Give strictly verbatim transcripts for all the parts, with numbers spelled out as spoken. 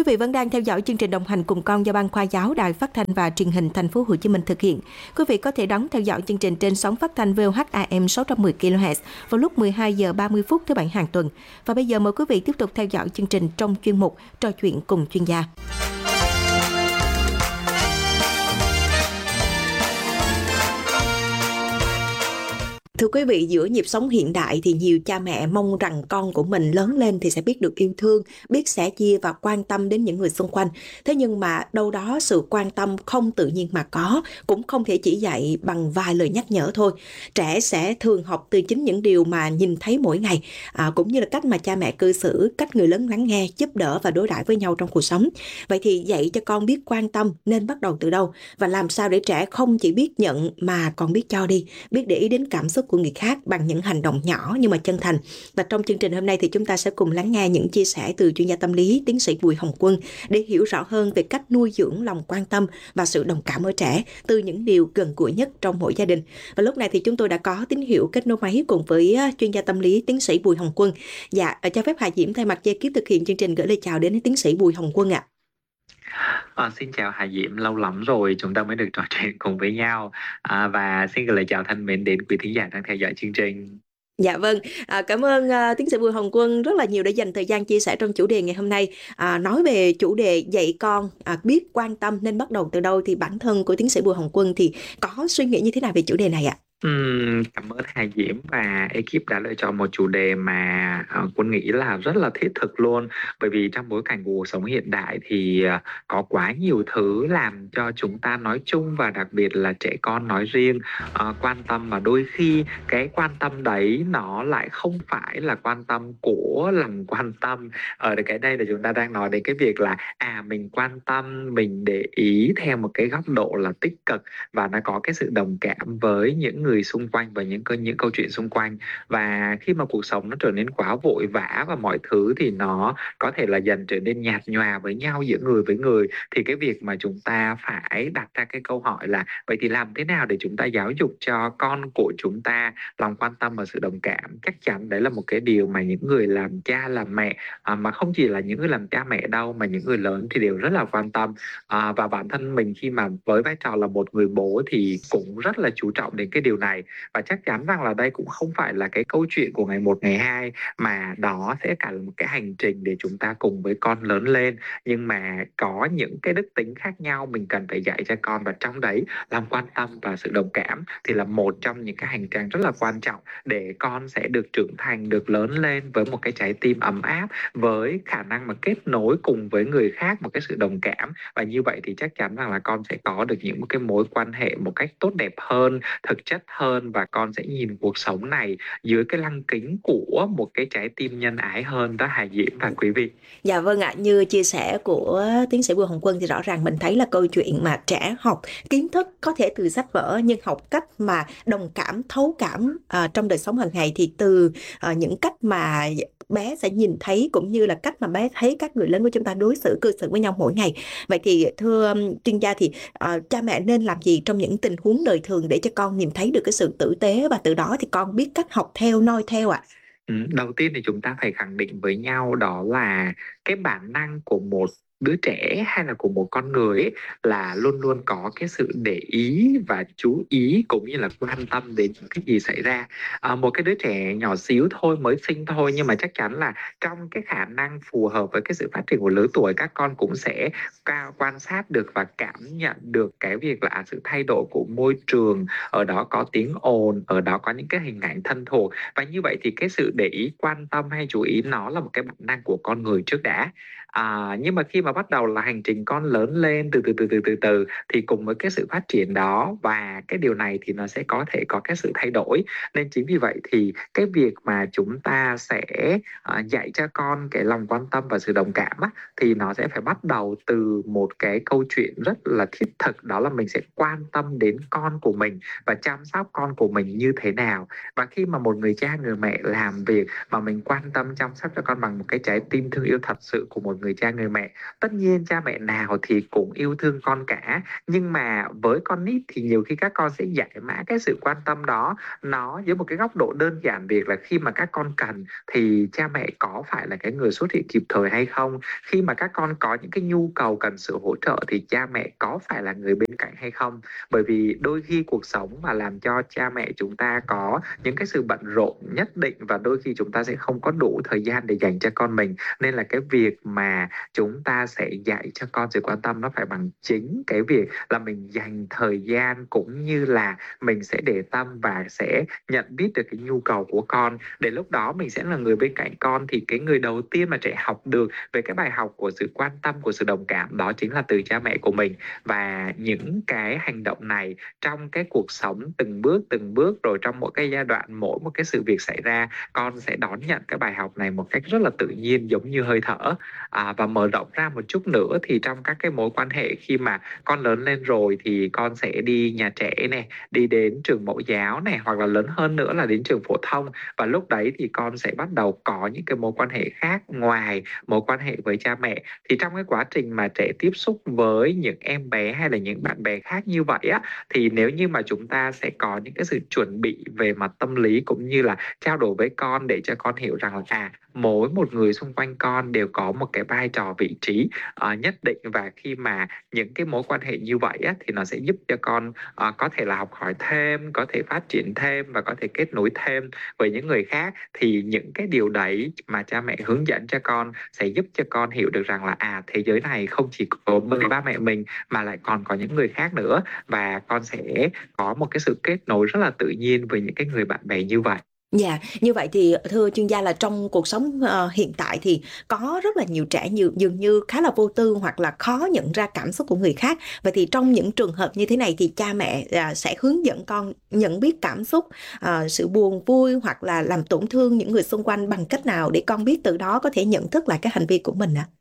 Quý vị vẫn đang theo dõi chương trình Đồng hành cùng con do Ban Khoa giáo Đài Phát thanh và Truyền hình Thành phố Hồ Chí Minh thực hiện. Quý vị có thể đón theo dõi chương trình trên sóng phát thanh vê o hát a em sáu trăm mười ki lô héc vào lúc mười hai giờ ba mươi phút thứ bảy hàng tuần. Và bây giờ mời quý vị tiếp tục theo dõi chương trình trong chuyên mục Trò chuyện cùng chuyên gia. Thưa quý vị, giữa nhịp sống hiện đại thì nhiều cha mẹ mong rằng con của mình lớn lên thì sẽ biết được yêu thương, biết sẻ chia và quan tâm đến những người xung quanh. Thế nhưng mà đâu đó sự quan tâm không tự nhiên mà có, cũng không thể chỉ dạy bằng vài lời nhắc nhở thôi. Trẻ sẽ thường học từ chính những điều mà nhìn thấy mỗi ngày, à, cũng như là cách mà cha mẹ cư xử, cách người lớn lắng nghe, giúp đỡ và đối đãi với nhau trong cuộc sống. Vậy thì dạy cho con biết quan tâm nên bắt đầu từ đâu? Và làm sao để trẻ không chỉ biết nhận mà còn biết cho đi, biết để ý đến cảm xúc của người khác bằng những hành động nhỏ nhưng mà chân thành. Và trong chương trình hôm nay thì chúng ta sẽ cùng lắng nghe những chia sẻ từ chuyên gia tâm lý tiến sĩ Bùi Hồng Quân để hiểu rõ hơn về cách nuôi dưỡng lòng quan tâm và sự đồng cảm ở trẻ từ những điều gần gũi nhất trong mỗi gia đình. Và lúc này thì chúng tôi đã có tín hiệu kết nối máy cùng với chuyên gia tâm lý tiến sĩ Bùi Hồng Quân. Dạ, cho phép Hà Diễm thay mặt ekip thực hiện chương trình gửi lời chào đến tiến sĩ Bùi Hồng Quân ạ. À, xin chào Hà Diễm, lâu lắm rồi chúng ta mới được trò chuyện cùng với nhau, à, và xin gửi lời chào thân mến đến quý thính giả đang theo dõi chương trình. Dạ vâng, à, cảm ơn uh, tiến sĩ Bùi Hồng Quân rất là nhiều đã dành thời gian chia sẻ trong chủ đề ngày hôm nay. À, nói về chủ đề dạy con à, biết quan tâm nên bắt đầu từ đâu thì bản thân của tiến sĩ Bùi Hồng Quân thì có suy nghĩ như thế nào về chủ đề này ạ? Uhm, cảm ơn Hà Diễm và ekip đã lựa chọn một chủ đề mà uh, Quân nghĩ là rất là thiết thực luôn, bởi vì trong bối cảnh của cuộc sống hiện đại thì uh, có quá nhiều thứ làm cho chúng ta nói chung và đặc biệt là trẻ con nói riêng uh, quan tâm, mà đôi khi cái quan tâm đấy nó lại không phải là quan tâm của lòng quan tâm. Ở cái đây là chúng ta đang nói đến cái việc là à mình quan tâm, mình để ý theo một cái góc độ là tích cực và nó có cái sự đồng cảm với những người người xung quanh và những những câu chuyện xung quanh. Và khi mà cuộc sống nó trở nên quá vội vã và mọi thứ thì nó có thể là dần trở nên nhạt nhòa với nhau giữa người với người, thì cái việc mà chúng ta phải đặt ra cái câu hỏi là vậy thì làm thế nào để chúng ta giáo dục cho con của chúng ta lòng quan tâm và sự đồng cảm. Chắc chắn đấy là một cái điều mà những người làm cha làm mẹ, à, mà không chỉ là những người làm cha mẹ đâu mà những người lớn thì đều rất là quan tâm. À, và bản thân mình khi mà với vai trò là một người bố thì cũng rất là chú trọng đến cái điều này. Và chắc chắn rằng là đây cũng không phải là cái câu chuyện của ngày một ngày hai, mà đó sẽ cả là một cái hành trình để chúng ta cùng với con lớn lên. Nhưng mà có những cái đức tính khác nhau mình cần phải dạy cho con, và trong đấy lòng quan tâm và sự đồng cảm thì là một trong những cái hành trang rất là quan trọng để con sẽ được trưởng thành, được lớn lên với một cái trái tim ấm áp, với khả năng mà kết nối cùng với người khác, một cái sự đồng cảm. Và như vậy thì chắc chắn rằng là con sẽ có được những cái mối quan hệ một cách tốt đẹp hơn, thực chất hơn, và con sẽ nhìn cuộc sống này dưới cái lăng kính của một cái trái tim nhân ái hơn đó Hà Diễm và quý vị. Dạ vâng ạ, như chia sẻ của tiến sĩ Bùi Hồng Quân thì rõ ràng mình thấy là câu chuyện mà trẻ học kiến thức có thể từ sách vở, nhưng học cách mà đồng cảm, thấu cảm uh, trong đời sống hàng ngày thì từ uh, những cách mà bé sẽ nhìn thấy, cũng như là cách mà bé thấy các người lớn của chúng ta đối xử cư xử với nhau mỗi ngày. Vậy thì thưa um, chuyên gia thì uh, cha mẹ nên làm gì trong những tình huống đời thường để cho con nhìn thấy được cái sự tử tế, và từ đó thì con biết cách học theo, noi theo ạ? Ừ, đầu tiên thì chúng ta phải khẳng định với nhau đó là cái bản năng của một đứa trẻ hay là của một con người ấy, là luôn luôn có cái sự để ý và chú ý cũng như là quan tâm đến những cái gì xảy ra. À, một cái đứa trẻ nhỏ xíu thôi, mới sinh thôi, nhưng mà chắc chắn là trong cái khả năng phù hợp với cái sự phát triển của lứa tuổi, các con cũng sẽ cao quan sát được và cảm nhận được cái việc là sự thay đổi của môi trường, ở đó có tiếng ồn, ở đó có những cái hình ảnh thân thuộc. Và như vậy thì cái sự để ý, quan tâm hay chú ý nó là một cái bản năng của con người trước đã. À, nhưng mà khi mà bắt đầu là hành trình con lớn lên từ từ từ từ từ từ thì cùng với cái sự phát triển đó và cái điều này thì nó sẽ có thể có cái sự thay đổi. Nên chính vì vậy thì cái việc mà chúng ta sẽ uh, dạy cho con cái lòng quan tâm và sự đồng cảm á, thì nó sẽ phải bắt đầu từ một cái câu chuyện rất là thiết thực, đó là mình sẽ quan tâm đến con của mình và chăm sóc con của mình như thế nào. Và khi mà một người cha người mẹ làm việc mà mình quan tâm chăm sóc cho con bằng một cái trái tim thương yêu thật sự của một người cha người mẹ, Tất nhiên cha mẹ nào thì cũng yêu thương con cả, nhưng mà với con nít thì nhiều khi các con sẽ giải mã cái sự quan tâm đó nó dưới một cái góc độ đơn giản, việc là khi mà các con cần thì cha mẹ có phải là cái người xuất hiện kịp thời hay không, khi mà các con có những cái nhu cầu cần sự hỗ trợ thì cha mẹ có phải là người bên cạnh hay không. Bởi vì đôi khi cuộc sống mà làm cho cha mẹ chúng ta có những cái sự bận rộn nhất định, và đôi khi chúng ta sẽ không có đủ thời gian để dành cho con mình, nên là cái việc mà chúng ta sẽ dạy cho con sự quan tâm nó phải bằng chính cái việc là mình dành thời gian, cũng như là mình sẽ để tâm và sẽ nhận biết được cái nhu cầu của con, để lúc đó mình sẽ là người bên cạnh con. Thì cái người đầu tiên mà trẻ học được về cái bài học của sự quan tâm, của sự đồng cảm, đó chính là từ cha mẹ của mình. Và những cái hành động này trong cái cuộc sống từng bước từng bước, rồi trong mỗi cái giai đoạn, mỗi một cái sự việc xảy ra, con sẽ đón nhận cái bài học này một cách rất là tự nhiên, giống như hơi thở. À, và mở rộng ra một chút nữa thì trong các cái mối quan hệ, khi mà con lớn lên rồi thì con sẽ đi nhà trẻ này, đi đến trường mẫu giáo này, hoặc là lớn hơn nữa là đến trường phổ thông. Và lúc đấy thì con sẽ bắt đầu có những cái mối quan hệ khác ngoài mối quan hệ với cha mẹ. Thì trong cái quá trình mà trẻ tiếp xúc với những em bé hay là những bạn bè khác như vậy á, thì nếu như mà chúng ta sẽ có những cái sự chuẩn bị về mặt tâm lý, cũng như là trao đổi với con để cho con hiểu rằng là à, mỗi một người xung quanh con đều có một cái vai trò, vị trí uh, nhất định. Và khi mà những cái mối quan hệ như vậy á, thì nó sẽ giúp cho con uh, có thể là học hỏi thêm, có thể phát triển thêm và có thể kết nối thêm với những người khác. Thì những cái điều đấy mà cha mẹ hướng dẫn cho con sẽ giúp cho con hiểu được rằng là à, thế giới này không chỉ có với ba mẹ mình mà lại còn có những người khác nữa, và con sẽ có một cái sự kết nối rất là tự nhiên với những cái người bạn bè như vậy. Dạ, như vậy thì thưa chuyên gia là trong cuộc sống ờ, hiện tại thì có rất là nhiều trẻ như dường như khá là vô tư hoặc là khó nhận ra cảm xúc của người khác. Vậy thì trong những trường hợp như thế này thì cha mẹ à, sẽ hướng dẫn con nhận biết cảm xúc, à, sự buồn vui hoặc là làm tổn thương những người xung quanh bằng cách nào để con biết từ đó có thể nhận thức lại cái hành vi của mình ạ?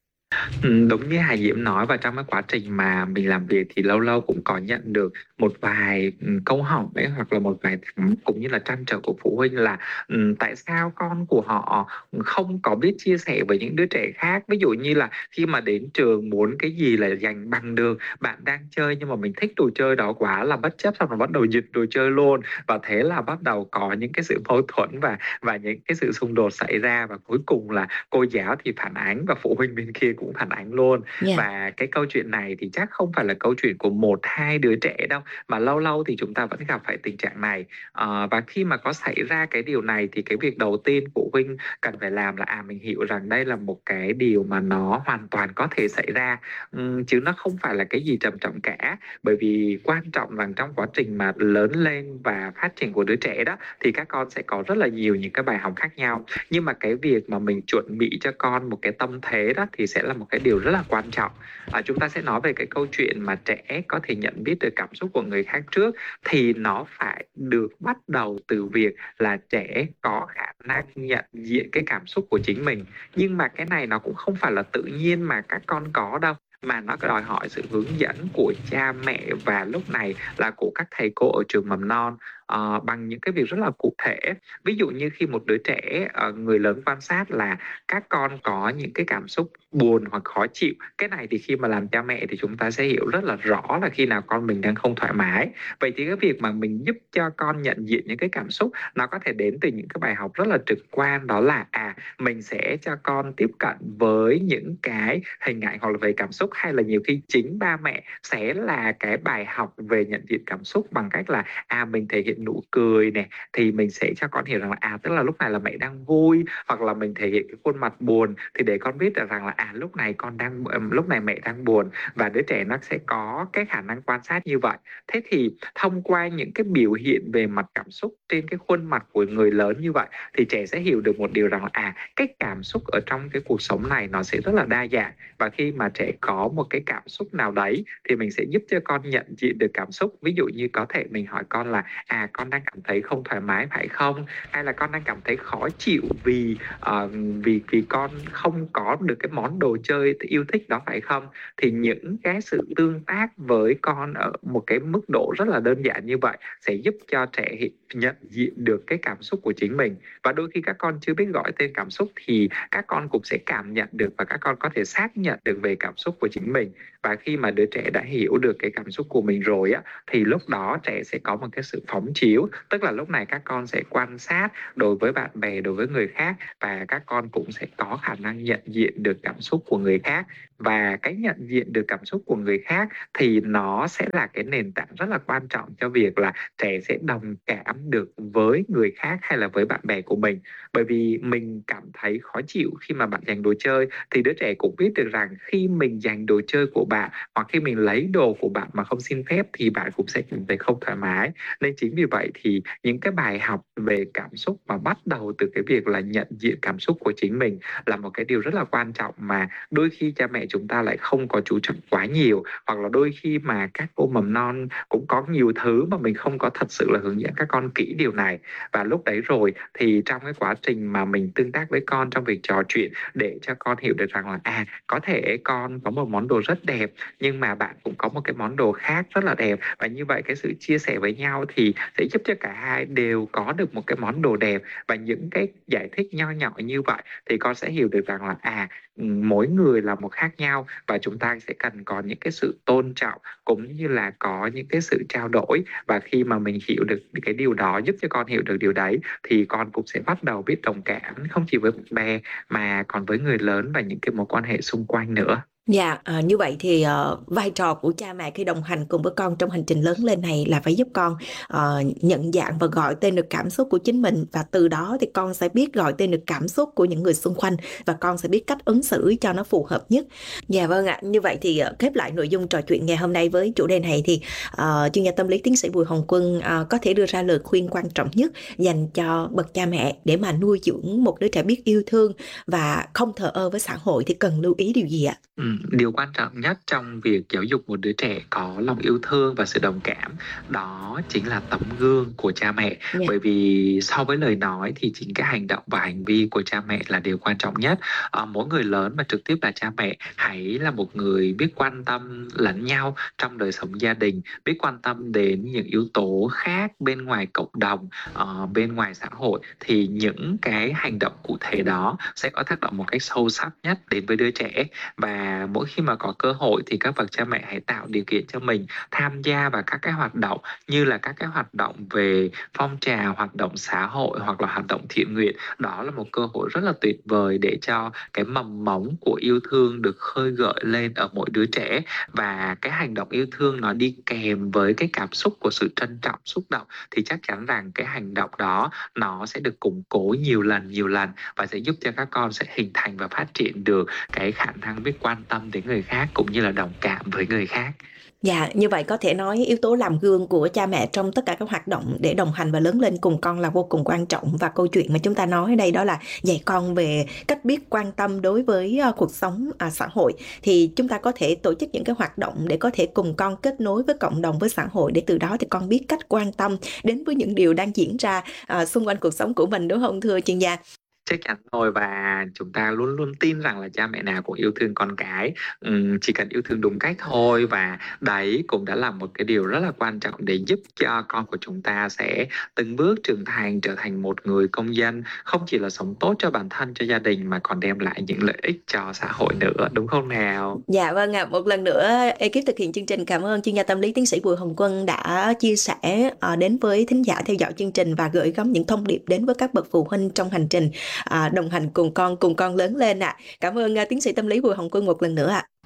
Ừ, đúng như Hà Diễm nói, và trong cái quá trình mà mình làm việc thì lâu lâu cũng có nhận được một vài ừ, câu hỏi ấy, hoặc là một vài thắc mắc cũng như là trăn trở của phụ huynh là ừ, tại sao con của họ không có biết chia sẻ với những đứa trẻ khác. Ví dụ như là khi mà đến trường muốn cái gì là giành bằng được, bạn đang chơi nhưng mà mình thích đồ chơi đó quá là bất chấp, xong rồi bắt đầu giật đồ chơi luôn, và thế là bắt đầu có những cái sự mâu thuẫn và và những cái sự xung đột xảy ra, và cuối cùng là cô giáo thì phản ánh và phụ huynh bên kia cũng phản ánh luôn. Dạ. Và cái câu chuyện này thì chắc không phải là câu chuyện của một hai đứa trẻ đâu, mà lâu lâu thì chúng ta vẫn gặp phải tình trạng này. À, và khi mà có xảy ra cái điều này thì cái việc đầu tiên phụ huynh cần phải làm là à, mình hiểu rằng đây là một cái điều mà nó hoàn toàn có thể xảy ra, uhm, chứ nó không phải là cái gì trầm trọng cả. Bởi vì quan trọng rằng trong quá trình mà lớn lên và phát triển của đứa trẻ đó, thì các con sẽ có rất là nhiều những cái bài học khác nhau. Nhưng mà cái việc mà mình chuẩn bị cho con một cái tâm thế đó thì sẽ là một cái điều rất là quan trọng. À, chúng ta sẽ nói về cái câu chuyện mà trẻ có thể nhận biết được cảm xúc của người khác trước, thì nó phải được bắt đầu từ việc là trẻ có khả năng nhận diện cái cảm xúc của chính mình. Nhưng mà cái này nó cũng không phải là tự nhiên mà các con có đâu, mà nó đòi hỏi sự hướng dẫn của cha mẹ, và lúc này là của các thầy cô ở trường mầm non, uh, bằng những cái việc rất là cụ thể. Ví dụ như khi một đứa trẻ, uh, người lớn quan sát là các con có những cái cảm xúc buồn hoặc khó chịu, cái này thì khi mà làm cha mẹ thì chúng ta sẽ hiểu rất là rõ là khi nào con mình đang không thoải mái. Vậy thì cái việc mà mình giúp cho con nhận diện những cái cảm xúc, nó có thể đến từ những cái bài học rất là trực quan, đó là à, mình sẽ cho con tiếp cận với những cái hình ảnh hoặc là về cảm xúc, hay là nhiều khi chính ba mẹ sẽ là cái bài học về nhận diện cảm xúc, bằng cách là à, mình thể hiện nụ cười này, thì mình sẽ cho con hiểu rằng là à, tức là lúc này là mẹ đang vui, hoặc là mình thể hiện cái khuôn mặt buồn thì để con biết được rằng là à, lúc này con đang lúc này mẹ đang buồn, và đứa trẻ nó sẽ có cái khả năng quan sát như vậy. Thế thì thông qua những cái biểu hiện về mặt cảm xúc trên cái khuôn mặt của người lớn như vậy, thì trẻ sẽ hiểu được một điều rằng là à, cái cảm xúc ở trong cái cuộc sống này nó sẽ rất là đa dạng, và khi mà trẻ có một cái cảm xúc nào đấy thì mình sẽ giúp cho con nhận diện được cảm xúc. Ví dụ như có thể mình hỏi con là à, con đang cảm thấy không thoải mái phải không, hay là con đang cảm thấy khó chịu vì uh, vì vì con không có được cái món đồ chơi yêu thích đó phải không. Thì những cái sự tương tác với con ở một cái mức độ rất là đơn giản như vậy sẽ giúp cho trẻ nhận diện được cái cảm xúc của chính mình. Và đôi khi các con chưa biết gọi tên cảm xúc thì các con cũng sẽ cảm nhận được và các con có thể xác nhận được về cảm xúc của chính mình. Và khi mà đứa trẻ đã hiểu được cái cảm xúc của mình rồi á, thì lúc đó trẻ sẽ có một cái sự phóng chiếu, tức là lúc này các con sẽ quan sát đối với bạn bè, đối với người khác, và các con cũng sẽ có khả năng nhận diện được cảm xúc của người khác. Và cái nhận diện được cảm xúc của người khác thì nó sẽ là cái nền tảng rất là quan trọng cho việc là trẻ sẽ đồng cảm được với người khác hay là với bạn bè của mình. Bởi vì mình cảm thấy khó chịu khi mà bạn giành đồ chơi thì đứa trẻ cũng biết được rằng khi mình giành đồ chơi của bạn hoặc khi mình lấy đồ của bạn mà không xin phép thì bạn cũng sẽ cảm thấy không thoải mái. Nên chính vì vậy thì những cái bài học về cảm xúc mà bắt đầu từ cái việc là nhận diện cảm xúc của chính mình là một cái điều rất là quan trọng mà đôi khi cha mẹ chúng ta lại không có chú trọng quá nhiều, hoặc là đôi khi mà các cô mầm non cũng có nhiều thứ mà mình không có thật sự là hướng dẫn các con kỹ điều này. Và lúc đấy rồi thì trong cái quá trình mà mình tương tác với con trong việc trò chuyện để cho con hiểu được rằng là à, có thể con có một món đồ rất đẹp nhưng mà bạn cũng có một cái món đồ khác rất là đẹp, và như vậy cái sự chia sẻ với nhau thì sẽ giúp cho cả hai đều có được một cái món đồ đẹp. Và những cái giải thích nho nhỏ như vậy thì con sẽ hiểu được rằng là à, mỗi người là một khác nhau và chúng ta sẽ cần có những cái sự tôn trọng cũng như là có những cái sự trao đổi. Và khi mà mình hiểu được cái điều đó, giúp cho con hiểu được điều đấy, thì con cũng sẽ bắt đầu biết đồng cảm không chỉ với bạn bè mà còn với người lớn và những cái mối quan hệ xung quanh nữa. Dạ, à, như vậy thì ờ, vai trò của cha mẹ khi đồng hành cùng với con trong hành trình lớn lên này là phải giúp con ờ, nhận dạng và gọi tên được cảm xúc của chính mình, và từ đó thì con sẽ biết gọi tên được cảm xúc của những người xung quanh và con sẽ biết cách ứng xử cho nó phù hợp nhất. Dạ vâng ạ, như vậy thì ờ, khép lại nội dung trò chuyện ngày hôm nay với chủ đề này thì ờ, chuyên gia tâm lý tiến sĩ Bùi Hồng Quân ờ, có thể đưa ra lời khuyên quan trọng nhất dành cho bậc cha mẹ để mà nuôi dưỡng một đứa trẻ biết yêu thương và không thờ ơ với xã hội thì cần lưu ý điều gì ạ? Ừ, điều quan trọng nhất trong việc giáo dục một đứa trẻ có lòng yêu thương và sự đồng cảm đó chính là tấm gương của cha mẹ. Yeah. Bởi vì so với lời nói thì chính cái hành động và hành vi của cha mẹ là điều quan trọng nhất. À, mỗi người lớn mà trực tiếp là cha mẹ hãy là một người biết quan tâm lẫn nhau trong đời sống gia đình, biết quan tâm đến những yếu tố khác bên ngoài cộng đồng, uh, bên ngoài xã hội, thì những cái hành động cụ thể đó sẽ có tác động một cách sâu sắc nhất đến với đứa trẻ. Và mỗi khi mà có cơ hội thì các bậc cha mẹ hãy tạo điều kiện cho mình tham gia vào các cái hoạt động như là các cái hoạt động về phong trào, hoạt động xã hội hoặc là hoạt động thiện nguyện. Đó là một cơ hội rất là tuyệt vời để cho cái mầm mống của yêu thương được khơi gợi lên ở mỗi đứa trẻ. Và cái hành động yêu thương nó đi kèm với cái cảm xúc của sự trân trọng, xúc động, thì chắc chắn rằng cái hành động đó nó sẽ được củng cố nhiều lần nhiều lần và sẽ giúp cho các con sẽ hình thành và phát triển được cái khả năng biết quan tâm đến người khác cũng như là đồng cảm với người khác. Dạ, như vậy có thể nói yếu tố làm gương của cha mẹ trong tất cả các hoạt động để đồng hành và lớn lên cùng con là vô cùng quan trọng, và câu chuyện mà chúng ta nói ở đây đó là dạy con về cách biết quan tâm đối với uh, cuộc sống uh, xã hội. Thì chúng ta có thể tổ chức những cái hoạt động để có thể cùng con kết nối với cộng đồng, với xã hội, để từ đó thì con biết cách quan tâm đến với những điều đang diễn ra uh, xung quanh cuộc sống của mình, đúng không thưa chuyên gia? Chắc chắn rồi, và chúng ta luôn luôn tin rằng là cha mẹ nào cũng yêu thương con cái, uhm, chỉ cần yêu thương đúng cách thôi. Và đấy cũng đã là một cái điều rất là quan trọng để giúp cho con của chúng ta sẽ từng bước trưởng thành, trở thành một người công dân không chỉ là sống tốt cho bản thân, cho gia đình mà còn đem lại những lợi ích cho xã hội nữa, đúng không nào? Dạ vâng ạ, à, một lần nữa ekip thực hiện chương trình cảm ơn chuyên gia tâm lý tiến sĩ Bùi Hồng Quân đã chia sẻ uh, đến với thính giả theo dõi chương trình và gửi gắm những thông điệp đến với các bậc phụ huynh trong hành trình À, đồng hành cùng con, cùng con lớn lên ạ. À. Cảm ơn uh, tiến sĩ tâm lý Bùi Hồng Quân một lần nữa ạ. À.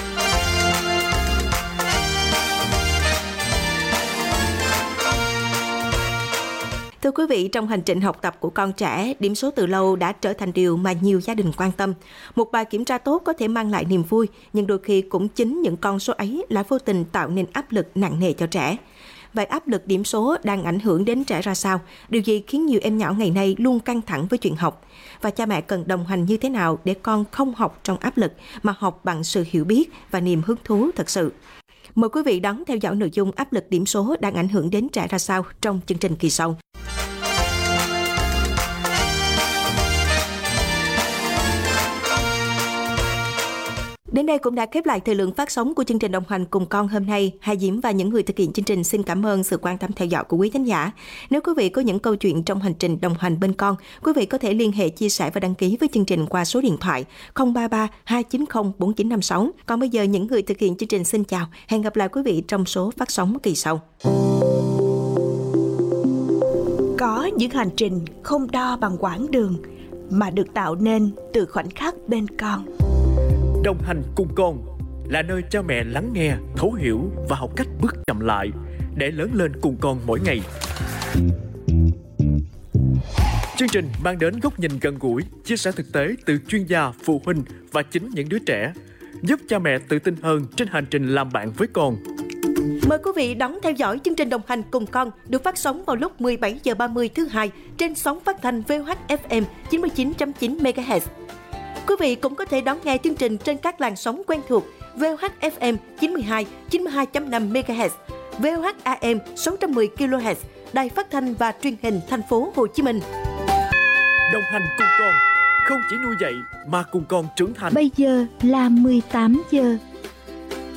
Thưa quý vị, trong hành trình học tập của con trẻ, điểm số từ lâu đã trở thành điều mà nhiều gia đình quan tâm. Một bài kiểm tra tốt có thể mang lại niềm vui, nhưng đôi khi cũng chính những con số ấy lại vô tình tạo nên áp lực nặng nề cho trẻ. Vậy áp lực điểm số đang ảnh hưởng đến trẻ ra sao? Điều gì khiến nhiều em nhỏ ngày nay luôn căng thẳng với chuyện học? Và cha mẹ cần đồng hành như thế nào để con không học trong áp lực mà học bằng sự hiểu biết và niềm hứng thú thật sự? Mời quý vị đón theo dõi nội dung áp lực điểm số đang ảnh hưởng đến trẻ ra sao trong chương trình kỳ sau. Đến đây cũng đã khép lại thời lượng phát sóng của chương trình Đồng hành cùng con hôm nay. Hà Diễm và những người thực hiện chương trình xin cảm ơn sự quan tâm theo dõi của quý khán giả. Nếu quý vị có những câu chuyện trong hành trình đồng hành bên con, quý vị có thể liên hệ chia sẻ và đăng ký với chương trình qua số điện thoại không ba ba hai chín không bốn chín năm sáu. Còn bây giờ những người thực hiện chương trình xin chào. Hẹn gặp lại quý vị trong số phát sóng kỳ sau. Có những hành trình không đo bằng quãng đường mà được tạo nên từ khoảnh khắc bên con. Đồng hành cùng con là nơi cha mẹ lắng nghe, thấu hiểu và học cách bước chậm lại để lớn lên cùng con mỗi ngày. Chương trình mang đến góc nhìn gần gũi, chia sẻ thực tế từ chuyên gia, phụ huynh và chính những đứa trẻ, giúp cha mẹ tự tin hơn trên hành trình làm bạn với con. Mời quý vị đón theo dõi chương trình Đồng hành cùng con được phát sóng vào lúc mười bảy giờ ba mươi thứ hai trên sóng phát thanh vê o hát ép em chín mươi chín phẩy chín mê ga héc. Quý vị cũng có thể đón nghe chương trình trên các làn sóng quen thuộc vê o hát ép em chín mươi hai, chín mươi hai phẩy năm mê ga héc, vê o hát a em sáu trăm mười ki lô héc, Đài Phát thanh và Truyền hình Thành phố Hồ Chí Minh. Đồng hành cùng con, không chỉ nuôi dạy mà cùng con trưởng thành. Bây giờ là mười tám giờ.